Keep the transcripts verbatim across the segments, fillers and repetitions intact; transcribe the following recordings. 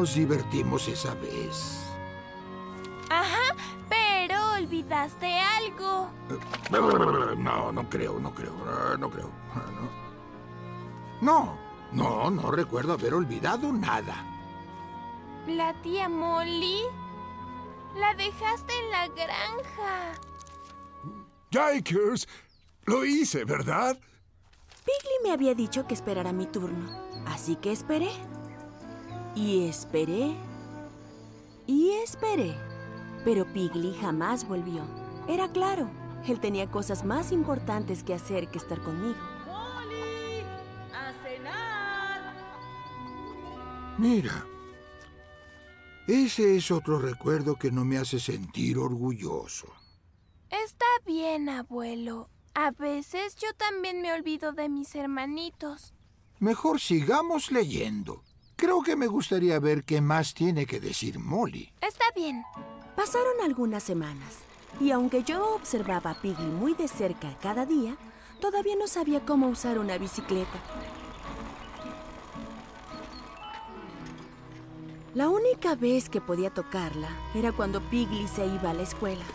nos divertimos esa vez. Ajá, pero olvidaste algo. No, no creo, no creo, no creo. No, no, no recuerdo haber olvidado nada. ¿La tía Molly? La dejaste en la granja. Yikers, lo hice, ¿verdad? Piggy me había dicho que esperara mi turno, así que esperé. Y esperé. Y esperé. Pero Piggy jamás volvió. Era claro, él tenía cosas más importantes que hacer que estar conmigo. ¡Molly! ¡A cenar! Mira, ese es otro recuerdo que no me hace sentir orgulloso. Está bien, abuelo. A veces yo también me olvido de mis hermanitos. Mejor sigamos leyendo. Creo que me gustaría ver qué más tiene que decir Molly. Está bien. Pasaron algunas semanas, y aunque yo observaba a Piggy muy de cerca cada día, todavía no sabía cómo usar una bicicleta. La única vez que podía tocarla era cuando Piggy se iba a la escuela.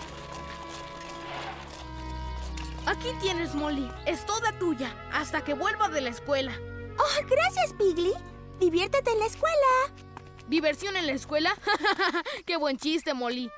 Aquí tienes, Molly. Es toda tuya, hasta que vuelva de la escuela. ¡Oh, gracias, Piggy! ¡Diviértete en la escuela! ¿Diversión en la escuela? ¡Qué buen chiste, Molly!